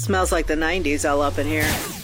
Smells like the 90s all up in here.